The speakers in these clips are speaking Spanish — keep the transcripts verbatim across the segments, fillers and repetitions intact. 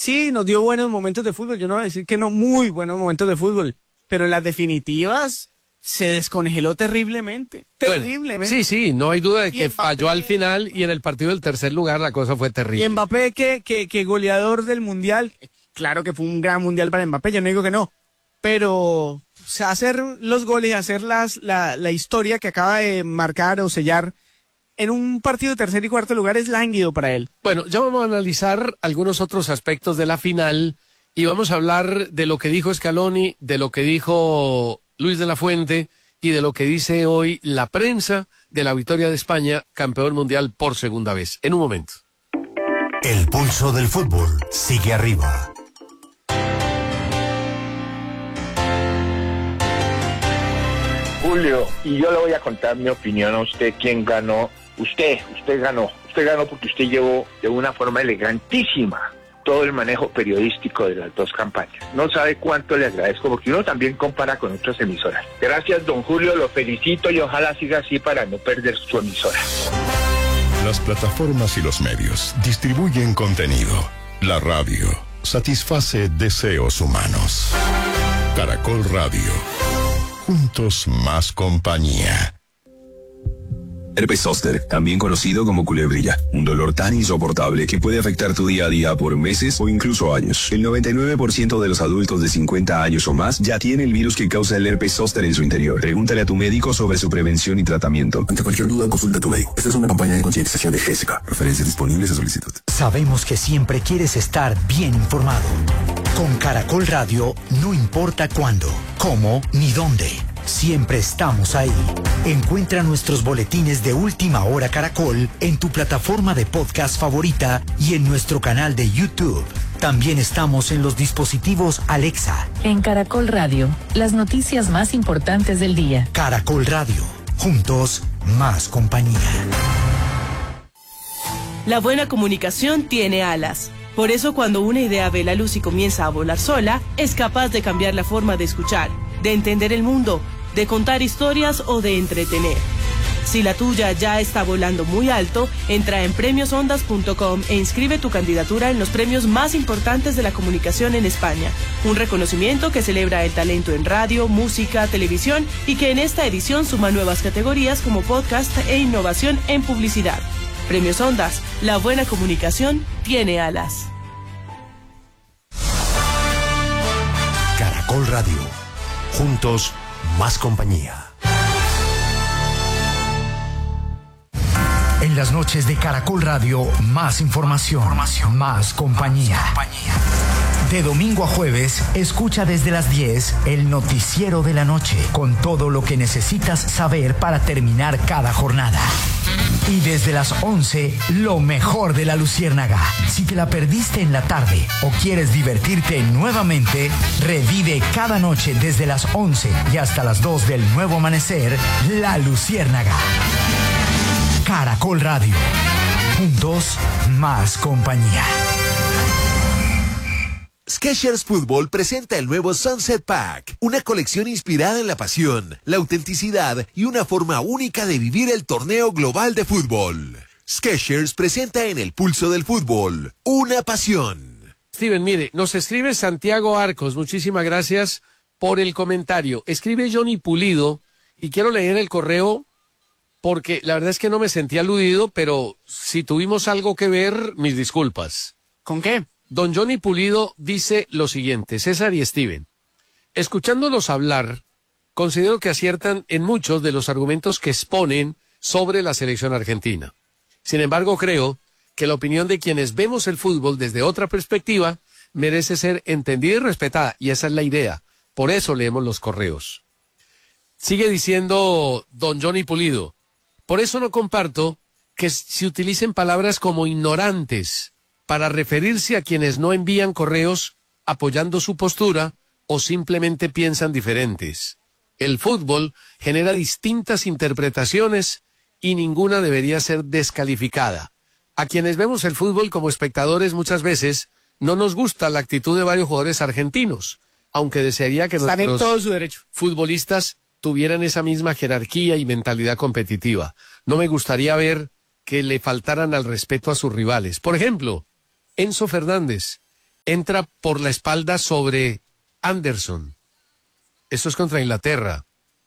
sí, nos dio buenos momentos de fútbol, yo no voy a decir que no, muy buenos momentos de fútbol, pero en las definitivas se descongeló terriblemente, terriblemente. Bueno, sí, sí, no hay duda de que Mbappé, falló al final y en el partido del tercer lugar la cosa fue terrible. Y Mbappé, que, que, que goleador del Mundial, claro que fue un gran Mundial para Mbappé, yo no digo que no, pero o sea, hacer los goles y hacer las, la, la historia que acaba de marcar o sellar en un partido de tercer y cuarto lugar es lánguido para él. Bueno, ya vamos a analizar algunos otros aspectos de la final y vamos a hablar de lo que dijo Scaloni, de lo que dijo Luis de la Fuente y de lo que dice hoy la prensa de la victoria de España, campeón mundial por segunda vez. En un momento. El pulso del fútbol sigue arriba. Julio, y yo le voy a contar mi opinión a usted, quién ganó. Usted, usted ganó. Usted ganó porque usted llevó de una forma elegantísima todo el manejo periodístico de las dos campañas. No sabe cuánto le agradezco, porque uno también compara con otras emisoras. Gracias, don Julio, lo felicito y ojalá siga así para no perder su emisora. Las plataformas y los medios distribuyen contenido. La radio satisface deseos humanos. Caracol Radio. Juntos más compañía. Herpes zóster, también conocido como culebrilla, un dolor tan insoportable que puede afectar tu día a día por meses o incluso años. El noventa y nueve por ciento de los adultos de cincuenta años o más ya tiene el virus que causa el herpes zóster en su interior. Pregúntale a tu médico sobre su prevención y tratamiento. Ante cualquier duda, consulta a tu médico. Esta es una campaña de concientización de Jessica. Referencias disponibles a solicitud. Sabemos que siempre quieres estar bien informado. Con Caracol Radio, no importa cuándo, cómo ni dónde. Siempre estamos ahí. Encuentra nuestros boletines de Última Hora Caracol en tu plataforma de podcast favorita y en nuestro canal de YouTube. También estamos en los dispositivos Alexa. En Caracol Radio, las noticias más importantes del día. Caracol Radio. Juntos, más compañía. La buena comunicación tiene alas. Por eso, cuando una idea ve la luz y comienza a volar sola, es capaz de cambiar la forma de escuchar, de entender el mundo, de contar historias o de entretener. Si la tuya ya está volando muy alto, entra en premios ondas punto com e inscribe tu candidatura en los premios más importantes de la comunicación en España. Un reconocimiento que celebra el talento en radio, música, televisión y que en esta edición suma nuevas categorías como podcast e innovación en publicidad. Premios Ondas, la buena comunicación tiene alas. Caracol Radio. Juntos, más compañía. En las noches de Caracol Radio, más información, información. Más compañía. Más compañía. De domingo a jueves, escucha desde las diez el noticiero de la noche, con todo lo que necesitas saber para terminar cada jornada. Y desde las once, lo mejor de la Luciérnaga. Si te la perdiste en la tarde o quieres divertirte nuevamente, revive cada noche desde las once y hasta las dos del nuevo amanecer, La Luciérnaga. Caracol Radio. Juntos, más compañía. Skechers Fútbol presenta el nuevo Sunset Pack, una colección inspirada en la pasión, la autenticidad y una forma única de vivir el torneo global de fútbol. Skechers presenta en el pulso del fútbol, una pasión. Steven, mire, nos escribe Santiago Arcos, muchísimas gracias por el comentario. Escribe Johnny Pulido y quiero leer el correo porque la verdad es que no me sentí aludido, pero si tuvimos algo que ver, mis disculpas. ¿Con qué? Don Johnny Pulido dice lo siguiente: César y Steven, escuchándolos hablar, considero que aciertan en muchos de los argumentos que exponen sobre la selección argentina. Sin embargo, creo que la opinión de quienes vemos el fútbol desde otra perspectiva merece ser entendida y respetada, y esa es la idea. Por eso leemos los correos. Sigue diciendo don Johnny Pulido: por eso no comparto que se utilicen palabras como ignorantes para referirse a quienes no envían correos apoyando su postura o simplemente piensan diferentes. El fútbol genera distintas interpretaciones y ninguna debería ser descalificada. A quienes vemos el fútbol como espectadores muchas veces no nos gusta la actitud de varios jugadores argentinos, aunque desearía que Están nuestros en todo su derecho. futbolistas tuvieran esa misma jerarquía y mentalidad competitiva. No me gustaría ver que le faltaran al respeto a sus rivales. Por ejemplo, Enzo Fernández, entra por la espalda sobre Anderson. Esto es contra Inglaterra.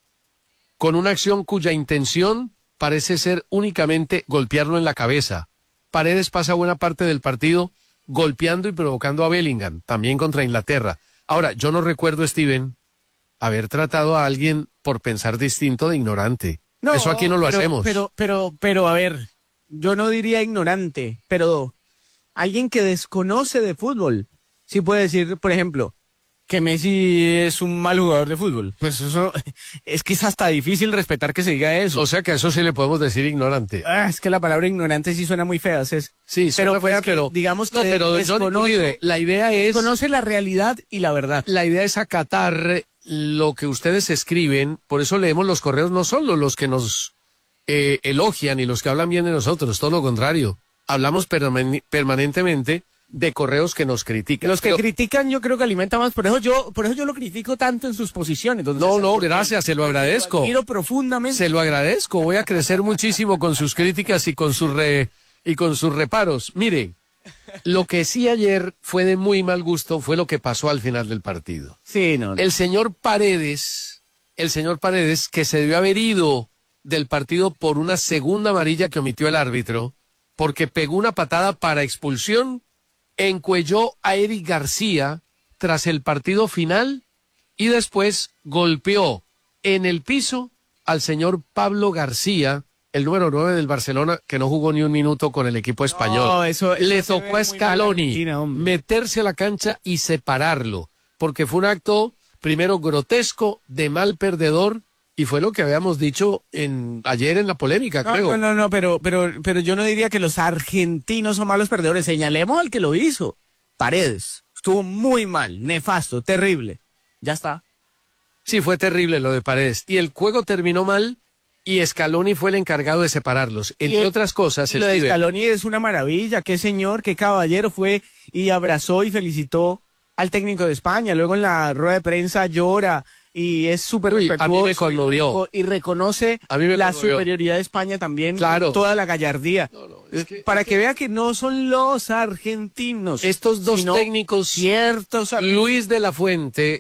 Con una acción cuya intención parece ser únicamente golpearlo en la cabeza. Paredes pasa buena parte del partido golpeando y provocando a Bellingham, también contra Inglaterra. Ahora, yo no recuerdo, Steven, haber tratado a alguien por pensar distinto de ignorante. No, eso aquí no lo pero, hacemos. Pero, pero, pero, a ver, yo no diría ignorante, pero alguien que desconoce de fútbol. Sí puede decir, por ejemplo, que Messi es un mal jugador de fútbol. Pues eso, es que es hasta difícil respetar que se diga eso. O sea que a eso sí le podemos decir ignorante. Ah, es que la palabra ignorante sí suena muy fea, es. Sí, pero, fea, que, pero digamos que no, pero desconoce, la idea es conoce la realidad y la verdad. La idea es acatar lo que ustedes escriben, por eso leemos los correos, no solo los que nos eh, elogian y los que hablan bien de nosotros, todo lo contrario. Hablamos perman permanentemente de correos que nos critican. Los que Pero, critican yo creo que alimentan más, por eso yo, por eso yo lo critico tanto en sus posiciones. Entonces, no, no, gracias, se lo agradezco. Lo admiro profundamente. Se lo agradezco, voy a crecer muchísimo con sus críticas y con sus re, y con sus reparos. Mire, lo que sí ayer fue de muy mal gusto fue lo que pasó al final del partido. Sí, no, no. El señor Paredes, el señor Paredes, que se debió haber ido del partido por una segunda amarilla que omitió el árbitro, porque pegó una patada para expulsión, encuelló a Eric García tras el partido final y después golpeó en el piso al señor Pablo García, el número nueve del Barcelona, que no jugó ni un minuto con el equipo español. No, eso, eso Le tocó a Scaloni meterse a la cancha y separarlo, porque fue un acto, primero, grotesco, de mal perdedor, y fue lo que habíamos dicho en ayer en la polémica, no, creo. No, no, no, pero, pero, pero yo no diría que los argentinos son malos perdedores. Señalemos al que lo hizo. Paredes. Estuvo muy mal, nefasto, terrible. Ya está. Sí, fue terrible lo de Paredes. Y el juego terminó mal y Scaloni fue el encargado de separarlos. Entre el, otras cosas, lo de Scaloni es una maravilla. Qué señor, qué caballero fue y abrazó y felicitó al técnico de España. Luego en la rueda de prensa llora y es súper respetuoso y, y reconoce la superioridad de España también, claro, toda la gallardía. No, no, es que, para es que, que vea que no son los argentinos. Estos dos técnicos, ciertos Luis de la Fuente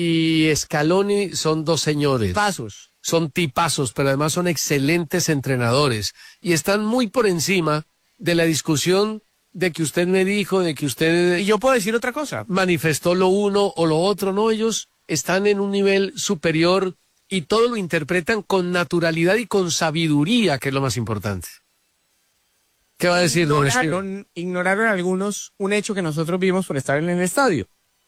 y Scaloni, son dos señores. Pasos. Son tipazos, pero además son excelentes entrenadores y están muy por encima de la discusión de que usted me dijo, de que usted... Y yo puedo decir otra cosa. Manifestó lo uno o lo otro, no, ellos están en un nivel superior y todo lo interpretan con naturalidad y con sabiduría, que es lo más importante. ¿Qué va a decir, don Ignoraron, ignoraron algunos un hecho que nosotros vimos por estar en el estadio.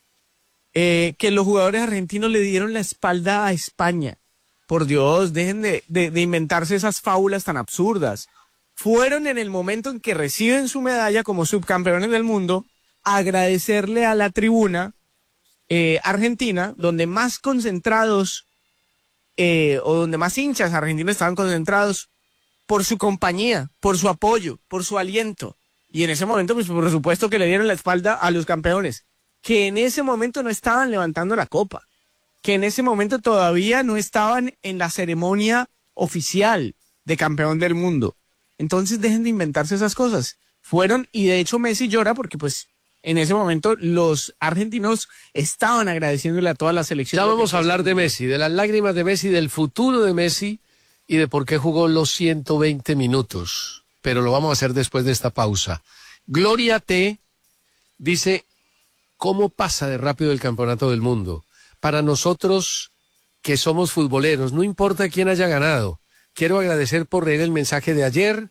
Eh, que los jugadores argentinos le dieron la espalda a España. Por Dios, dejen de, de, de inventarse esas fábulas tan absurdas. Fueron en el momento en que reciben su medalla como subcampeones del mundo a agradecerle a la tribuna Eh, Argentina, donde más concentrados eh, o donde más hinchas argentinos estaban concentrados por su compañía, por su apoyo, por su aliento. Y en ese momento, pues por supuesto que le dieron la espalda a los campeones, que en ese momento no estaban levantando la copa, que en ese momento todavía no estaban en la ceremonia oficial de campeón del mundo. Entonces dejen de inventarse esas cosas. Fueron, y de hecho Messi llora porque pues en ese momento los argentinos estaban agradeciéndole a toda la selección. Ya vamos a hablar de Messi, de las lágrimas de Messi, del futuro de Messi y de por qué jugó los ciento veinte minutos. Pero lo vamos a hacer después de esta pausa. Gloria T dice, ¿cómo pasa de rápido el campeonato del mundo? Para nosotros que somos futboleros, no importa quién haya ganado. Quiero agradecer por leer el mensaje de ayer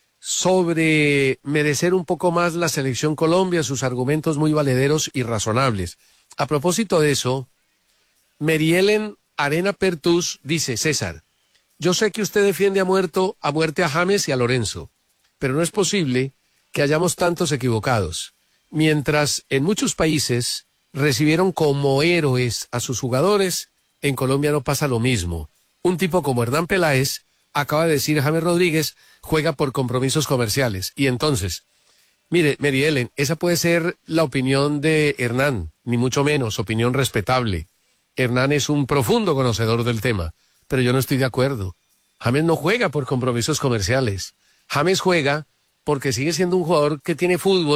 sobre merecer un poco más la selección Colombia, sus argumentos muy valederos y razonables. A propósito de eso, Merielen Arena Pertus dice, César, yo sé que usted defiende a, muerto, a muerte a James y a Lorenzo, pero no es posible que hayamos tantos equivocados. Mientras en muchos países recibieron como héroes a sus jugadores, en Colombia no pasa lo mismo. Un tipo como Hernán Peláez, acaba de decir James Rodríguez, juega por compromisos comerciales. Y entonces, mire, Mary Ellen, esa puede ser la opinión de Hernán, ni mucho menos, opinión respetable. Hernán es un profundo conocedor del tema, pero yo no estoy de acuerdo. James no juega por compromisos comerciales. James juega porque sigue siendo un jugador que tiene fútbol,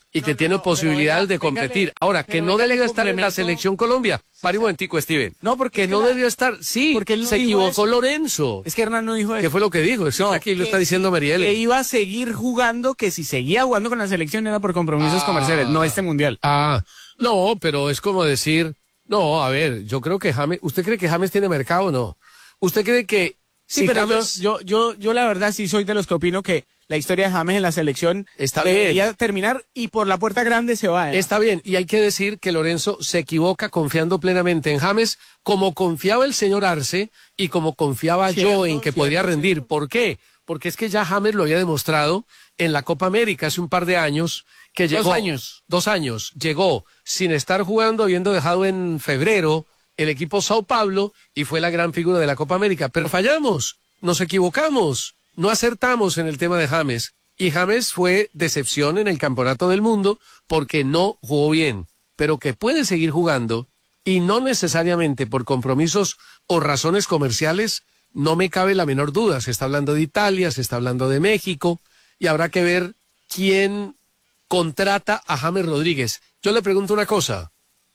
y que No, tiene no, posibilidades pero de venga, competir. pégale- Ahora, que pero no venga, debería le estar en la complemento- selección Colombia. Pare un momentico, Steven. No, porque Que no la- debió estar, sí, porque él no se dijo equivocó eso. Lorenzo. Es que Hernán no dijo eso. ¿Qué fue lo que dijo? Eso No, aquí lo que está diciendo si- Marielle. Que iba a seguir jugando, que si seguía jugando con la selección era por compromisos Ah. comerciales, no este mundial. Ah, no, pero es como decir, no, a ver, yo creo que James, ¿usted cree que James tiene mercado o no? ¿Usted cree que Sí, si pero yo, James yo, yo, yo la verdad sí soy de los que opino que la historia de James en la selección Está debería bien. terminar y por la puerta grande se va. ¿eh? está bien? Y hay que decir que Lorenzo se equivoca confiando plenamente en James, como confiaba el señor Arce y como confiaba Cierto, yo en que cierto, podía rendir. ¿Por qué? Porque es que ya James lo había demostrado en la Copa América hace un par de años, que llegó. Dos años. Dos años. Llegó sin estar jugando, habiendo dejado en febrero el equipo Sao Paulo y fue la gran figura de la Copa América. Pero fallamos, nos equivocamos, no acertamos en el tema de James. Y James fue decepción en el Campeonato del Mundo porque no jugó bien, pero que puede seguir jugando y no necesariamente por compromisos o razones comerciales, no me cabe la menor duda. Se está hablando de Italia, se está hablando de México y habrá que ver quién contrata a James Rodríguez. Yo le pregunto una cosa.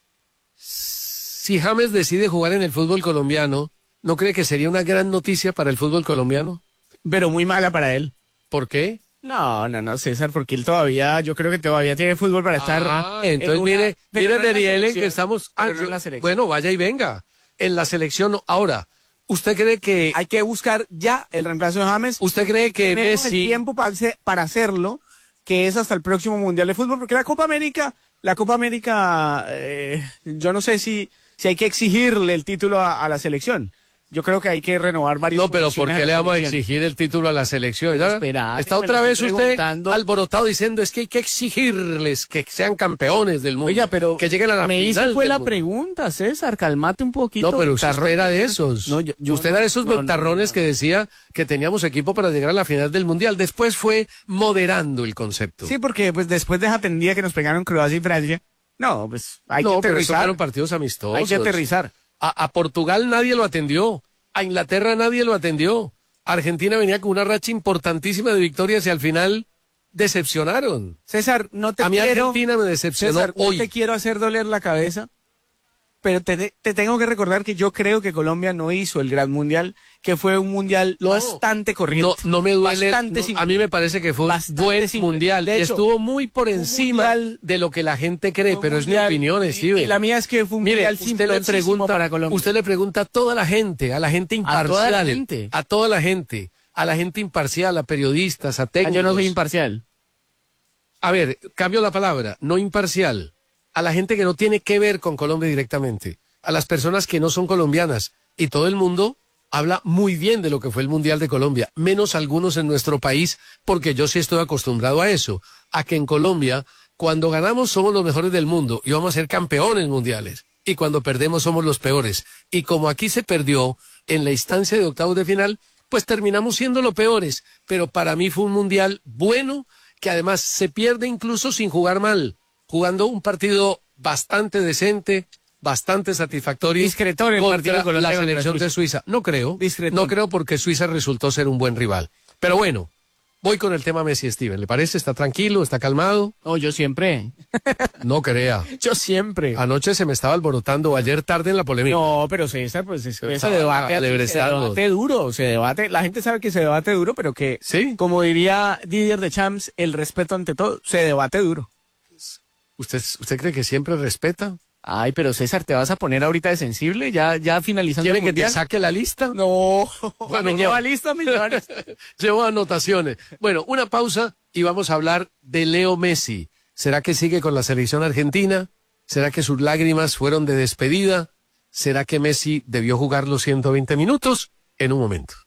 Si James decide jugar en el fútbol colombiano, ¿no cree que sería una gran noticia para el fútbol colombiano? Pero muy mala para él. ¿Por qué? No, no, no, César, porque él todavía, yo creo que todavía tiene fútbol para estar. Ah, en entonces una- mire, pero mire no en la Derielen, que selección, estamos... ah, pero no en la selección. bueno, vaya y venga. En la selección, no. Ahora, ¿usted cree que... Hay que buscar ya el reemplazo de James. ¿Usted cree que Tenemos el Messi... tiempo para, hacer- para hacerlo, que es hasta el próximo Mundial de Fútbol, porque la Copa América, la Copa América, eh, yo no sé si, si hay que exigirle el título a, a la selección. Yo creo que hay que renovar varios. No, pero ¿por posiciones qué a le la vamos a selección. exigir el título a la selección? ¿Ya? Espera, Está que me otra lo vez estoy usted preguntando. alborotado diciendo es que hay que exigirles que sean campeones del mundo. Oiga, pero que lleguen a la me final hice fue del la mundo. pregunta, César, calmate un poquito. No, pero usted Tarro- era de esos. No, yo- yo usted no- era de esos no, no, montarrones no. que decía que teníamos equipo para llegar a la final del Mundial. Después fue moderando el concepto. Sí, porque pues después de esa tendida que nos pegaron Croacia y Francia, no, pues hay no, que pero esos aterrizar. fueron partidos amistosos. Hay que aterrizar. A, a Portugal nadie lo atendió. A Inglaterra nadie lo atendió. Argentina venía con una racha importantísima de victorias y al final decepcionaron. César, no te A mí quiero, Argentina me decepcionó César, no hoy. te quiero hacer doler la cabeza, pero te, te tengo que recordar que yo creo que Colombia no hizo el gran mundial, que fue un mundial No. bastante corriente. No, no me duele. Bastante no, simple. a mí me parece que fue un Bastante buen simple. mundial. De hecho, Estuvo muy por un encima mundial- de lo que la gente cree, Fue un pero es mi mundial- opinión, y- Steven. y la mía es que fue un Mire, mundial usted le simplesísimo pregunta para Colombia. Usted le pregunta a toda la gente, a la gente imparcial, toda la gente. a toda la gente, a la gente imparcial, a periodistas, a Ah, técnicos. yo no soy imparcial. A ver, cambio la palabra, no imparcial. A la gente que no tiene que ver con Colombia directamente. A las personas que no son colombianas. Y todo el mundo habla muy bien de lo que fue el Mundial de Colombia. Menos algunos en nuestro país, porque yo sí estoy acostumbrado a eso. A que en Colombia, cuando ganamos somos los mejores del mundo y vamos a ser campeones mundiales. Y cuando perdemos somos los peores. Y como aquí se perdió en la instancia de octavos de final, pues terminamos siendo los peores. Pero para mí fue un Mundial bueno, que además se pierde incluso sin jugar mal, jugando un partido bastante decente, bastante satisfactorio Discretón el contra partido de Colombia la contra selección Suiza. de Suiza. No creo, Discretón. no creo porque Suiza resultó ser un buen rival. Pero bueno, voy con el tema Messi, Steven. ¿Le parece? ¿Está tranquilo? ¿Está calmado? No, yo siempre. No crea. Yo siempre. Anoche se me estaba alborotando, ayer tarde en la polémica. No, pero César, pues es, ese Estaba debate, se alebrestado. debate duro, se debate, la gente sabe que se debate duro, pero que, ¿Sí? como diría Didier Deschamps, el respeto ante todo, se debate duro. ¿Usted, ¿Usted cree que siempre respeta? Ay, pero César, ¿te vas a poner ahorita de sensible? Ya, ya finalizando ¿Quiere el que te mundial. saque la lista? No, Bueno, me no. lleva lista, millones. Llevo anotaciones. Bueno, una pausa y vamos a hablar de Leo Messi. ¿Será que sigue con la selección argentina? ¿Será que sus lágrimas fueron de despedida? ¿Será que Messi debió jugar los ciento veinte minutos? En un momento.